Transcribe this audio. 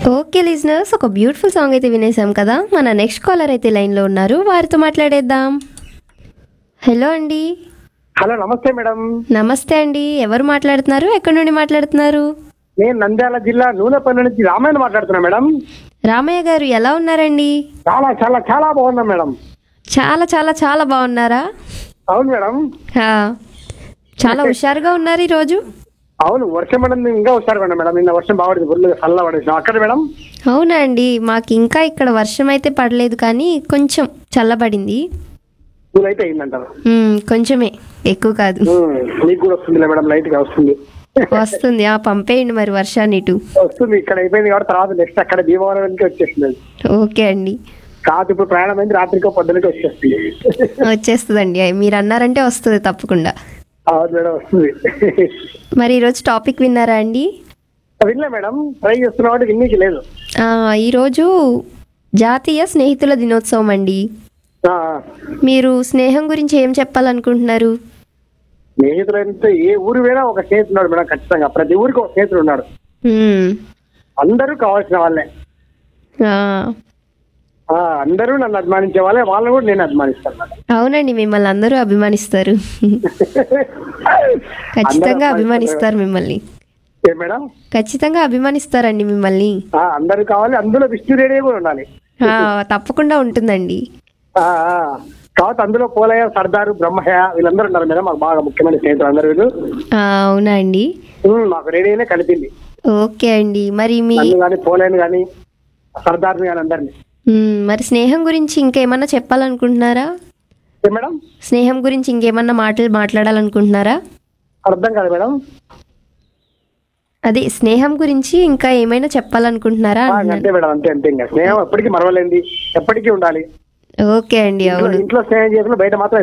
Okay listeners, ఒక beautiful song అయితే వినేసాం కదా. మన నెక్స్ట్ కాలర్ అయితే లైన్లో ఉన్నారు, వారితో మాట్లాడేద్దాం. హలో అండి. హలో, నమస్తే మేడం. నమస్తే అండి, ఎవరు మాట్లాడుతున్నారు, ఎక్కడి నుండి మాట్లాడుతున్నారు? నేను నంద్యాల జిల్లా నూనెపల్లి నుంచి రామాయణ మాట్లాడుతున్నా మేడం. రామయ్య గారు ఎలా ఉన్నారండి? చాలా చాలా చాలా బాగున్నా మేడం. చాలా చాలా చాలా బాగున్నారా? అవును మేడం. ఆ, చాలా హుషారుగా ఉన్నారు ఈరోజు. అవును, వర్షం మేడం ఇంకా వచ్చారు మేడం. నిన్న వర్షం బాగుంది, బుర్రలు చల్ల పడేసి అక్కడ మేడం. అవునా అండి, మాకు ఇంకా ఇక్కడ వర్షం అయితే పడలేదు కానీ కొంచెం చల్లబడింది. కూల్ అయితే అయిందంటారు. కొంచెమే, ఎక్కువ కాదు. మీకు కూడా వస్తుంది మేడం, లైట్ గా వస్తుంది. వస్తుంది, పంపేయండి మరి వర్షాన్ని ఇటు. వస్తుంది, ఇక్కడ అయిపోయింది కాబట్టి తర్వాత నెక్స్ట్ అక్కడ భీమవరానికి వచ్చేస్తుంది. ఓకే అండి. కాదు, ఇప్పుడు ప్రయాణం అయింది, రాత్రికో పొద్దునకి వచ్చేస్తుంది. వచ్చేస్తుందండి, మీరు అన్నారంటే వస్తుంది తప్పకుండా. అవును మేడం, వస్తుంది. మరి ఈరోజు టాపిక్ విన్నారా అండి? వినలే మేడం, ట్రై చేస్తున్నా కాబట్టి విన్నీకి లేదు. ఈరోజు జాతీయ స్నేహితుల దినోత్సవం అండి. మీరు స్నేహం గురించి ఏం చెప్పాలనుకుంటున్నారు? స్నేహితులు అంటే ఏ ఊరు పోయినా ఒక స్నేహితుడు ఉన్నాడు మేడం, ఖచ్చితంగా ప్రతి ఊరికి ఒక స్నేహితుడు ఉన్నాడు. అందరూ కావాల్సిన వాళ్ళే. అందరూ నన్ను అభిమానించే వాళ్ళే, వాళ్ళని కూడా నేను అభిమానిస్తాను మేడం. అవునండి, మిమ్మల్ని అందరూ అభిమానిస్తారు. ఖచ్చితంగా అభిమానిస్తారు మిమ్మల్ని. మేడం ఖచ్చితంగా అభిమానిస్తారండి మిమ్మల్ని. అందరూ కావాలి, అందులో విష్ణు రేడియో కూడా ఉండాలి. తప్పకుండా ఉంటుందండి. కాబట్టి అందులో పోలయ్య, సర్దారు, బ్రహ్మయ్య వీళ్ళందరూ ఉన్నారు మేడం, మాకు బాగా ముఖ్యమైన స్నేహితులు అందరూ వీళ్ళు. అవునా అండి, మాకు రేడియోనే కలిపింది. ఓకే అండి. మరి మీ కానీ పోలయ్యని కానీ సర్దార్ని కానీ అందరినీ. మరి స్నేహం గురించి ఇంకేమన్నా చెప్పాలనుకుంటున్నారా మేడం? స్నేహం గురించి ఇంకేమన్నా మాటలు మాట్లాడాలనుకుంటున్నారా? అర్థం కాదు మేడం. అదే స్నేహం గురించి ఇంకా ఏమైనా చెప్పాలనుకుంటున్నారా? అంతే మేడం, అంతే అంతే. ఇంకా స్నేహం ఎప్పటికీ మరవలేంది, ఎప్పటికీ ఉండాలి. ఓకే అండి. అవును, ఇంట్లో స్నేహం చేసిన బయట మాత్రం